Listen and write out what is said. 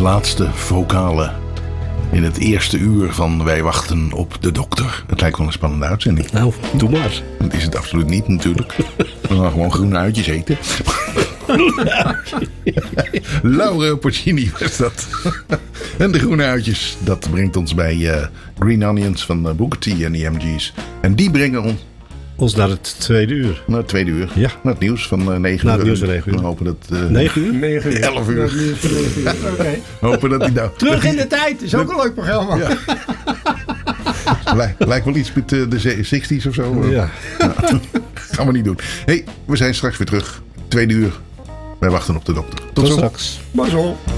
laatste vocale in het eerste uur van Wij wachten op de dokter. Het lijkt wel een spannende uitzending. Nou, doe maar. Dat is het absoluut niet natuurlijk. We gaan gewoon groene uitjes eten. Laura Porcini was dat. En de groene uitjes, dat brengt ons bij Green Onions van Booker T en de MG's. En die brengen ons naar het tweede uur. naar het tweede uur. Ja. Naar het nieuws van 9 uur. Naar het nieuws van 9 uur. We hopen dat... 9 uur? 9 uur. 11 uur. Dat nieuws van 9 uur. Oké. Hopen dat hij nou... Terug in de tijd is ook een leuk programma. Ja. Lijkt wel iets met de 60's of zo. Ja. Gaan we niet doen. Hey, we zijn straks weer terug. Tweede uur. Wij wachten op de dokter. Tot straks. Maar zo.